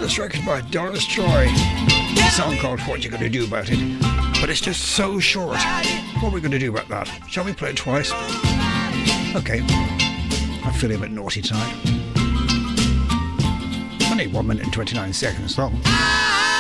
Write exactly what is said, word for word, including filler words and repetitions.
Fabulous record by Doris Troy. A song called What You Gonna Do About It. But it's just so short. What are we going to do about that? Shall we play it twice? Okay. I'm feeling a bit naughty tonight. Only one minute and twenty-nine seconds long.